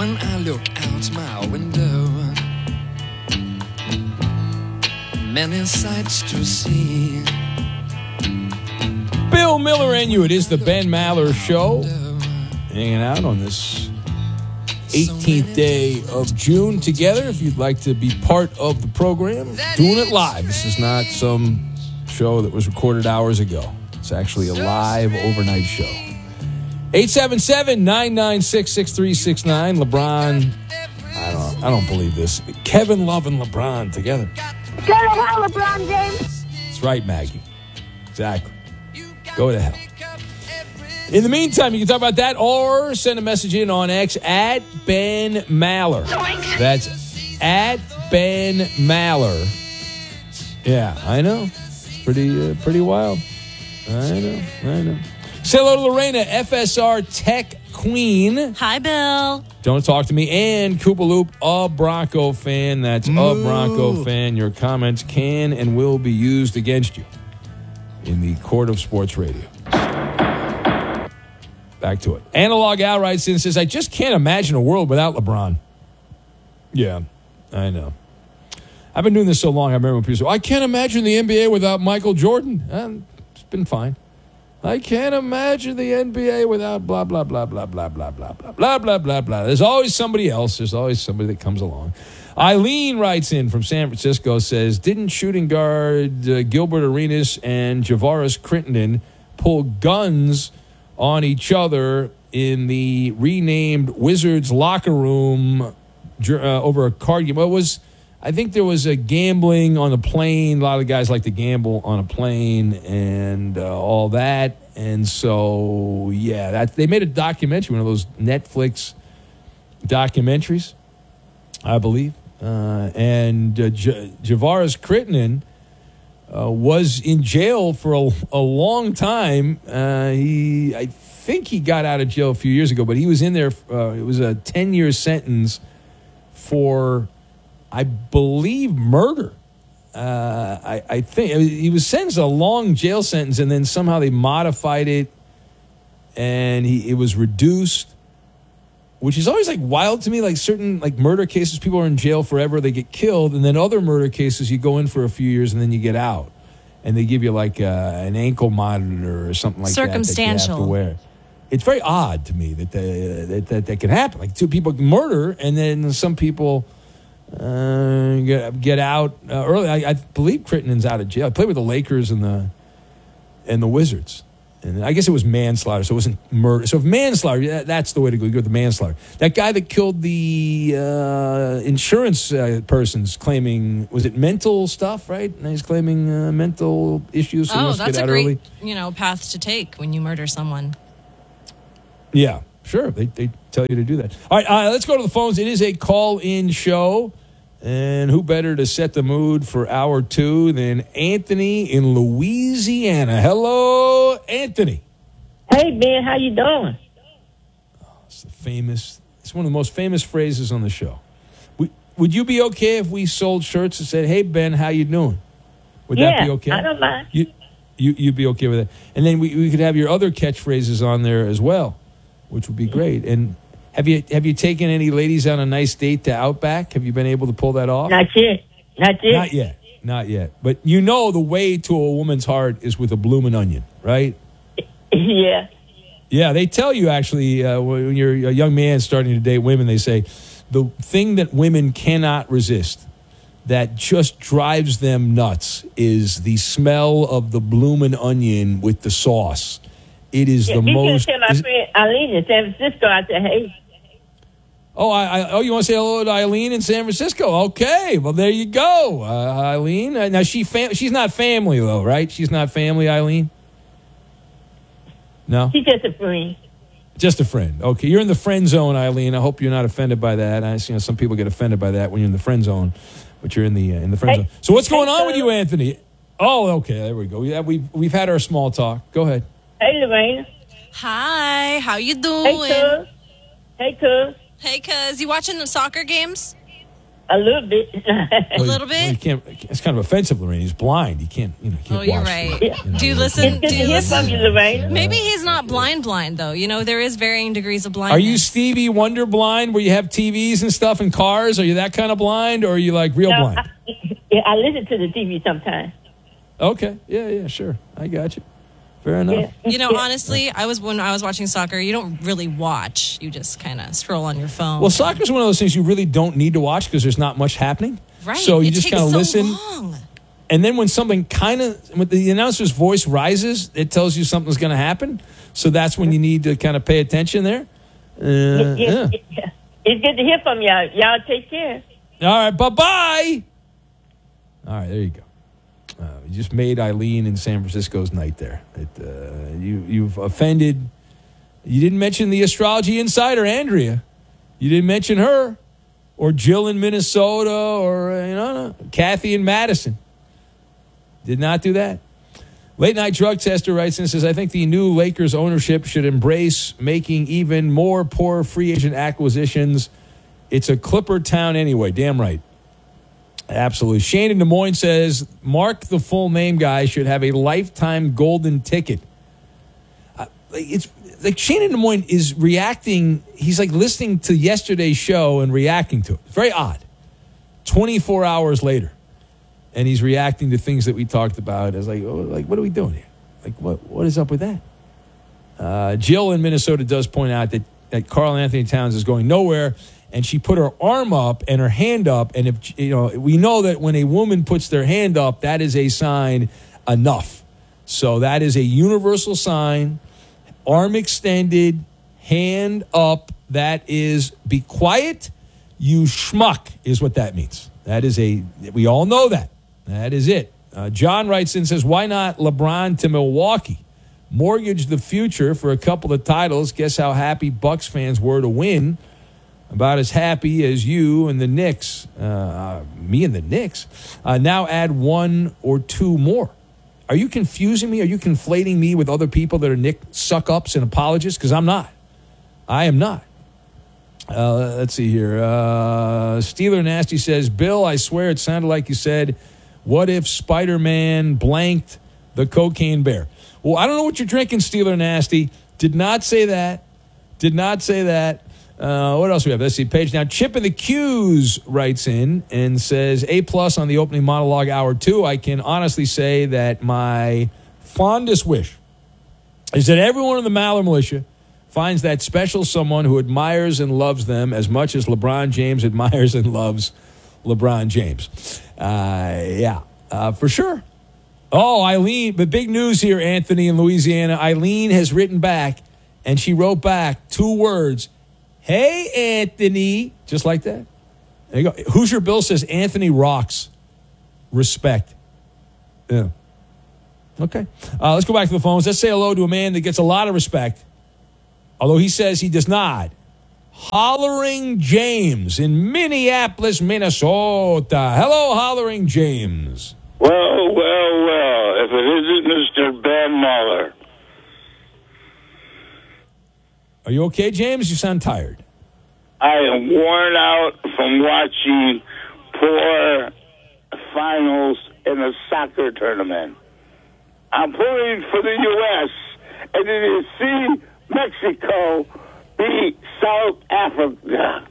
when I look out my window. Many sights to see. Bill Miller and you. It is the Ben Maller Show. Hanging out on this 18th day of June together. If you'd like to be part of the program, doing it live. This is not some show that was recorded hours ago. It's actually a live overnight show. 877-996-6369. LeBron, I don't believe this. Kevin Love and LeBron together. Go to hell, LeBron James. That's right, Maggie. Exactly. Go to hell. In the meantime, you can talk about that or send a message in on X at Ben Maller. That's at Ben Maller. Yeah, I know. It's pretty wild. I know. Say hello to Lorena, FSR Tech Queen. Hi, Bill. Don't talk to me. And Koopa Loop, a Bronco fan. That's a Bronco fan. Your comments can and will be used against you in the court of sports radio. Back to it. Analog Al writes in and says, I just can't imagine a world without LeBron. Yeah, I know. I've been doing this so long, I remember when people say, I can't imagine the NBA without Michael Jordan. It's been fine. I can't imagine the NBA without blah, blah, blah, blah, blah, blah, blah, blah, blah, blah, blah, blah. There's always somebody else. There's always somebody that comes along. Eileen writes in from San Francisco, says, didn't shooting guard Gilbert Arenas and Javaris Crittenden pull guns on each other in the renamed Wizards locker room over a card game? I think there was a gambling on a plane. A lot of guys like to gamble on a plane and all that. And so, yeah, they made a documentary, one of those Netflix documentaries, I believe. And Javaris Crittenden was in jail for a long time. I think he got out of jail a few years ago, but he was in there. It was a 10-year sentence for, I believe, murder. I think he was sentenced a long jail sentence, and then somehow they modified it, and it was reduced, which is always like wild to me. Like certain like murder cases, people are in jail forever, they get killed, and then other murder cases, you go in for a few years and then you get out, and they give you like an ankle monitor or something like that you have to wear. It's very odd to me that can happen. Like two people murder, and then some people get out early. I believe Crittenden's out of jail. I played with the Lakers and the Wizards. And I guess it was manslaughter, so it wasn't murder. So if manslaughter, that's the way to go. You go with the manslaughter. That guy that killed the insurance person's claiming, was it mental stuff, right? And he's claiming mental issues. So he must that's get out a great early. Path to take when you murder someone. Yeah, sure. They tell you to do that. All right, let's go to the phones. It is a call-in show. And who better to set the mood for hour two than Anthony in Louisiana? Hello, Anthony. Hey, Ben, how you doing? It's one of the most famous phrases on the show. Would you be okay if we sold shirts that said, hey, Ben, how you doing? Would that be okay? I don't mind. You'd be okay with that. And then we could have your other catchphrases on there as well, which would be great. And Have you taken any ladies on a nice date to Outback? Have you been able to pull that off? Not yet. Not yet. But you know the way to a woman's heart is with a bloomin' onion, right? Yeah. Yeah, they tell you actually when you're a young man starting to date women, they say the thing that women cannot resist, that just drives them nuts, is the smell of the bloomin' onion with the sauce. It is the most. Tell my friend Eileen in San Francisco. I said, hey. Oh, you want to say hello to Eileen in San Francisco? Okay, well there you go, Eileen. Now she's not family though, right? She's not family, Eileen. No, She's just a friend. Just a friend. Okay, you're in the friend zone, Eileen. I hope you're not offended by that. Some people get offended by that when you're in the friend zone, but you're in the friend zone. So what's going on with you, Anthony? Oh, okay, there we go. Yeah, we've had our small talk. Go ahead. Hey, Lorena. Hi, how you doing? Hey, cuz. Hey, cuz. You watching the soccer games? A little bit. A little bit? Well, you can't. It's kind of offensive, Lorraine. He's blind. He can't. You can't Oh, you're watch right. the- Do you It's listen? good Do to you hear from listen? you, Lorraine. Maybe he's not blind, though. There is varying degrees of Are blindness. you Stevie Wonder blind, where you have TVs and stuff and cars? Are you that kind of blind, or are you like real No, blind? I listen to the TV sometimes. Okay. Yeah, sure. I got you. Fair enough. Yeah. Honestly, when I was watching soccer, you don't really watch. You just kind of scroll on your phone. Well, soccer's one of those things you really don't need to watch because there's not much happening. right. So you It just takes kind of so listen. long. And then when something when the announcer's voice rises, it tells you something's going to happen. So that's when you need to kind of pay attention there. Yeah. It's good to hear from y'all. Y'all take care. All right. Bye-bye. All right. There you go. You just made Eileen in San Francisco's night there. You've offended. You didn't mention the astrology insider, Andrea. You didn't mention her, or Jill in Minnesota, or Kathy in Madison. Did not do that. Late Night Drug Tester writes and says, I think the new Lakers ownership should embrace making even more poor free agent acquisitions. It's a Clipper town anyway. Damn right. Absolutely. Shane in Des Moines says, Mark the full name guy should have a lifetime golden ticket. It's like Shane in Des Moines is reacting. He's like listening to yesterday's show and reacting to it. Very odd. 24 hours later. And he's reacting to things that we talked about as what are we doing here? Like, what is up with that? Jill in Minnesota does point out that Karl Anthony Towns is going nowhere. And she put her arm up and her hand up. And if we know that when a woman puts their hand up, that is a sign enough. So that is a universal sign. Arm extended, hand up. That is be quiet, you schmuck, is what that means. That is we all know that. That is it. John writes in and says, why not LeBron to Milwaukee? Mortgage the future for a couple of titles. Guess how happy Bucks fans were to win. About as happy as you and the Knicks, me and the Knicks, now add one or two more. Are you confusing me? Are you conflating me with other people that are Knick suck-ups and apologists? Because I'm not. I am not. Let's see here. Steeler Nasty says, Bill, I swear it sounded like you said, what if Spider-Man blanked the cocaine bear? Well, I don't know what you're drinking, Steeler Nasty. Did not say that. Did not say that. What else we have? Let's see. Page now. Chip in the Q's writes in and says, A+ on the opening monologue hour 2. I can honestly say that my fondest wish is that everyone in the Maller Militia finds that special someone who admires and loves them as much as LeBron James admires and loves LeBron James. For sure. Oh, Eileen, but big news here, Anthony, in Louisiana. Eileen has written back, and she wrote back 2 words. Hey, Anthony. Just like that. There you go. Hoosier Bill says, Anthony rocks. Respect. Yeah. Okay. Let's go back to the phones. Let's say hello to a man that gets a lot of respect, although he says he does not. Hollering James in Minneapolis, Minnesota. Hello, Hollering James. Well. If it isn't Mr. Ben Muller. Are you okay, James? You sound tired. I am worn out from watching poor finals in a soccer tournament. I'm pulling for the U.S. and then you see Mexico beat South Africa.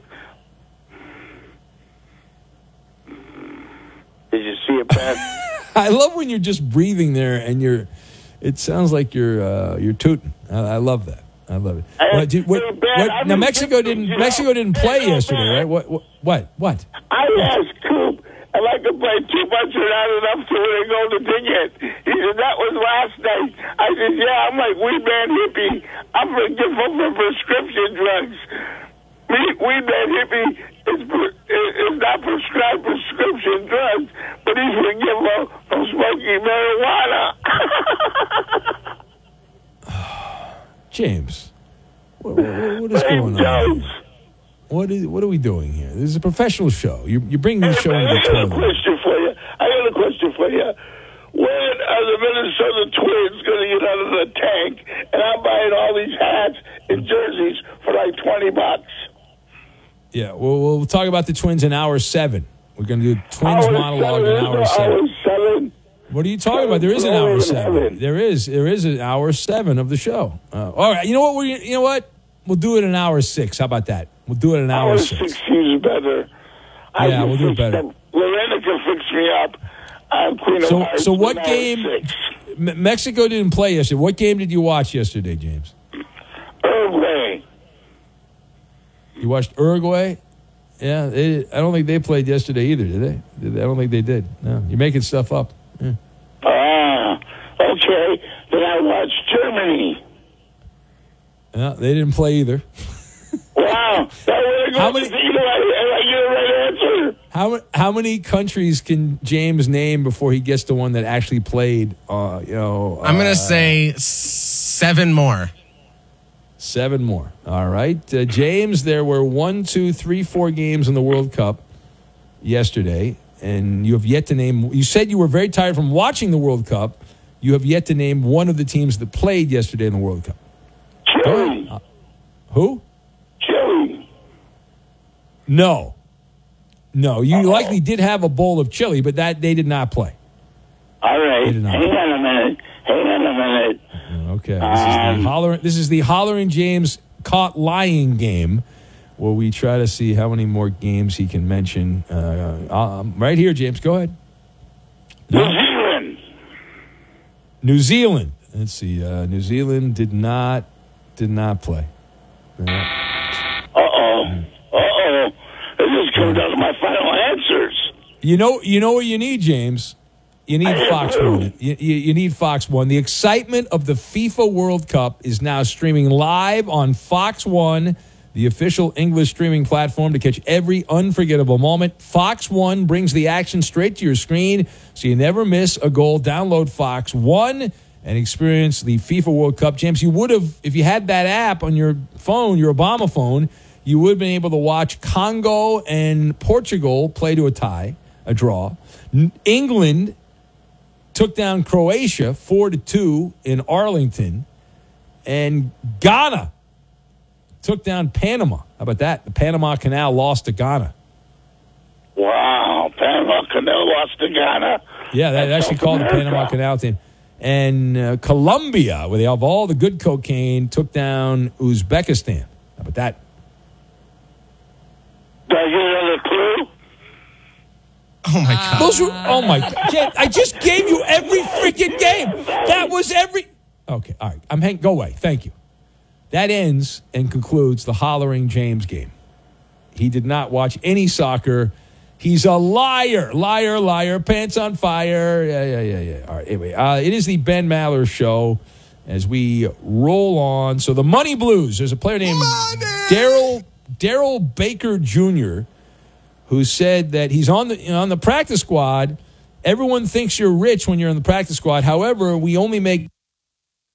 Did you see it, Ben? I love when you're just breathing there and it sounds like you're tooting. I love that. I love it. Now Mexico didn't play yesterday, right? What? I asked Coop if I could play too much or not enough to win a golden ticket. He said that was last night. I said, yeah, I'm like Weed Man Hippie. I'm forgetful for prescription drugs. Weed Man Hippie is not prescribed prescription drugs, but he's forgetful from smoking marijuana. James, what is going on here? What are we doing here? This is a professional show. You're bringing the show into the tournament. I got a question for you. When are the Minnesota Twins going to get out of the tank? And I'm buying all these hats and jerseys for like $20. Yeah, we'll talk about the Twins in hour 7. We're going to do Twins monologue in hour 7. Hour 7. What are you talking about? There is an hour 7. There is an hour 7 of the show. All right, you know what? We'll do it in hour 6. How about that? We'll do it in hour 6. 6 seems better. Yeah, we'll do it better. Lorena can fix me up. I'm Queen of Hearts. So what game? Mexico didn't play yesterday. What game did you watch yesterday, James? Uruguay. You watched Uruguay? Yeah, I don't think they played yesterday either, did they? I don't think they did. No, you're making stuff up. Yeah. Okay. Then I watched Germany. Yeah, they didn't play either. Wow. How many? I get a right answer. How many countries can James name before he gets to one that actually played? I'm going to say 7 more. 7 more. All right. James, there were 1, 2, 3, 4 games in the World Cup yesterday, and you have yet to name. You said you were very tired from watching the World Cup. You have yet to name one of the teams that played yesterday in the World Cup. Chile. Who? Chile. No. You likely did have a bowl of chili, but that they did not play. All right. They did not Hang play. on a minute. Okay. This is the Hollering James caught lying game, where we try to see how many more games he can mention. Right here, James. Go ahead. New Zealand. Let's see. New Zealand did not play. This just comes down to my final answers. You know what you need, James. You need Fox One. You need Fox One. The excitement of the FIFA World Cup is now streaming live on Fox One, the official English streaming platform to catch every unforgettable moment. Fox One brings the action straight to your screen, so you never miss a goal. Download Fox One and experience the FIFA World Cup. James, you would have, if you had that app on your phone, your Obama phone, you would have been able to watch Congo and Portugal play to a draw. England took down Croatia 4-2 in Arlington, and Ghana took down Panama. How about that? The Panama Canal lost to Ghana. Wow, Panama Canal lost to Ghana. Yeah, they actually called the Panama Canal team. And Colombia, where they have all the good cocaine, took down Uzbekistan. How about that? Do I get another clue? Oh, my God. Oh, my God. I just gave you every freaking game. That was every. Okay, all right. Go away. Thank you. That ends and concludes the Hollering James game. He did not watch any soccer. He's a liar. Liar. Pants on fire. Yeah. All right, anyway, it is the Ben Maller Show as we roll on. So the Money Blues, there's a player named Daryl Baker Jr., who said that he's on the practice squad. Everyone thinks you're rich when you're in the practice squad. However, we only make